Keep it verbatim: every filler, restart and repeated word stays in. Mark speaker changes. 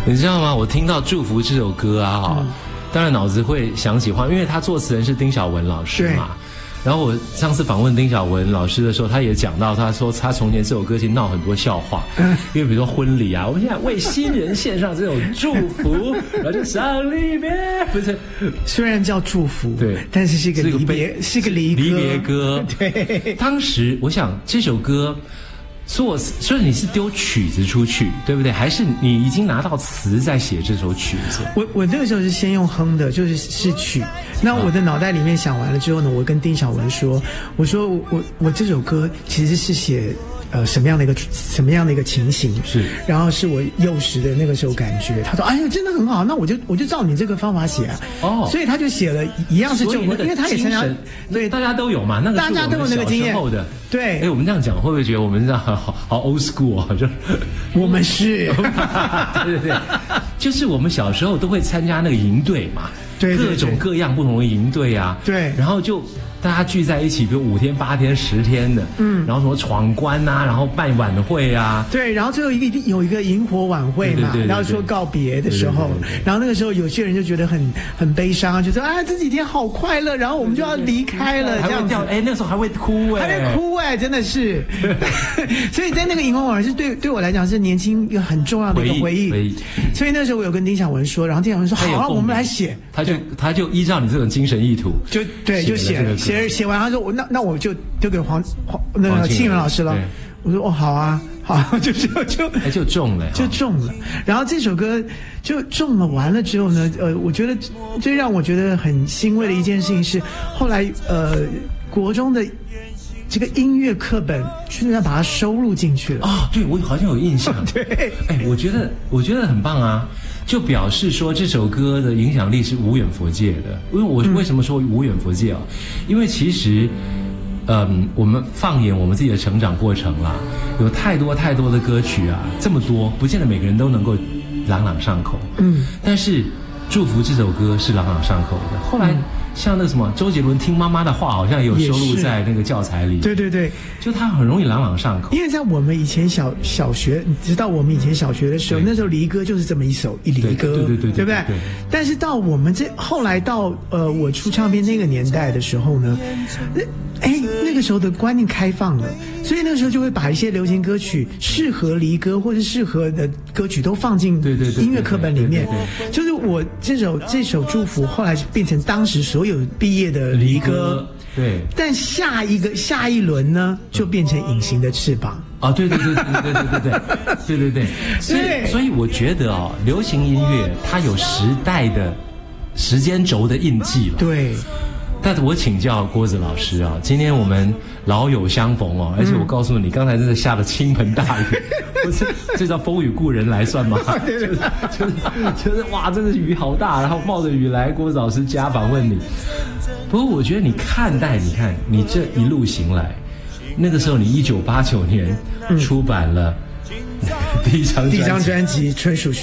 Speaker 1: 你知道吗？我听到《祝福》这首歌啊，哈、嗯，当然脑子会想起话，因为他作词人是丁晓文老师嘛。然后我上次访问丁晓文老师的时候，他也讲到，他说他从前这首歌其实闹很多笑话，因为比如说婚礼啊，我们现在为新人献上这种祝福，然后就上离别，不是，
Speaker 2: 虽然叫祝福，
Speaker 1: 对，
Speaker 2: 但是是一个离别，是个离
Speaker 1: 离别歌。
Speaker 2: 对，
Speaker 1: 当时我想这首歌。作词，所以你是丢曲子出去，对不对？还是你已经拿到词在写这首曲子？
Speaker 2: 我我那个时候是先用哼的，就是是曲。那我的脑袋里面想完了之后呢，我跟丁晓文说，我说我我我这首歌其实是写。呃，什么样的一个什么样的一个情形
Speaker 1: 是，然
Speaker 2: 后是我幼时的那个时候感觉，他说哎呀真的很好，那我就我就照你这个方法写啊，哦，所以他就写了一样是中文，因为他也参加，
Speaker 1: 对，大家都有嘛，那个
Speaker 2: 大家都有那个经验
Speaker 1: 的，
Speaker 2: 对，
Speaker 1: 哎，我们这样讲会不会觉得我们这样好好 old school 啊？就
Speaker 2: 我们是，
Speaker 1: 对对对，就是我们小时候都会参加那个营队嘛，
Speaker 2: 对，
Speaker 1: 各种各样不同的营队啊，
Speaker 2: 对，
Speaker 1: 然后就。大家聚在一起，比如五天、八天、十天的，嗯，然后什么闯关啊，然后办晚会啊，
Speaker 2: 对，然后最后一个有一个萤火晚会嘛，然后说告别的时候，然后那个时候有些人就觉得很很悲伤，就说啊这几天好快乐，然后我们就要离开了，这样子，
Speaker 1: 哎，那时候还会哭哎，
Speaker 2: 还会哭哎，真的是，所以在那个萤火晚会是对对我来讲是年轻一个很重要的一个回忆，回忆所以那时候我有跟丁晓文说，然后丁晓文说好啊，我们来写，
Speaker 1: 他就他就依照你这种精神意图，
Speaker 2: 就对就写了。写写完，他说我那那我就丢给黄黄那个庆元老师了。我说哦好啊好，就就就
Speaker 1: 哎就中了，
Speaker 2: 就中了。然后这首歌就中了，完了之后呢，呃，我觉得最让我觉得很欣慰的一件事情是，后来呃国中的这个音乐课本居然把它收录进去了
Speaker 1: 啊、哦！对，我好像有印象。
Speaker 2: 对，
Speaker 1: 哎，我觉得我觉得很棒啊。就表示说这首歌的影响力是无远弗届的。因为我为什么说无远弗届啊？因为其实，嗯，我们放眼我们自己的成长过程啦，有太多太多的歌曲啊，这么多，不见得每个人都能够朗朗上口。嗯，但是《祝福》这首歌是朗朗上口的。后来。嗯像那什么周杰伦听妈妈的话，好像也有收录在那个教材里。
Speaker 2: 对对对，
Speaker 1: 就他很容易朗朗上口。
Speaker 2: 因为在我们以前小小学，你知道我们以前小学的时候，那时候离歌就是这么一首一离歌，
Speaker 1: 对对对，
Speaker 2: 对不对？但是到我们这后来到呃我出唱片那个年代的时候呢，哎那个时候的观念开放了，所以那个时候就会把一些流行歌曲适合离歌或是适合的歌曲都放进音乐课本里面。就是我这首这首祝福后来变成当时所有有毕业的离歌，
Speaker 1: 对，
Speaker 2: 但下一个下一轮呢，就变成隐形的翅膀。
Speaker 1: 哦，对对对对对对对对对对对，所以所以我觉得哦，流行音乐它有时代的时间轴的印记了。
Speaker 2: 对。
Speaker 1: 但是我请教郭子老师啊，今天我们老友相逢哦，而且我告诉你，刚才真的下了倾盆大雨，不是这叫风雨故人来算吗？就是就是就是哇，真的雨好大，然后冒着雨来郭子老师家访问你。不过我觉得你看待，你看你这一路行来，那个时候你一九八九年出版了第一张
Speaker 2: 第一张专辑《春属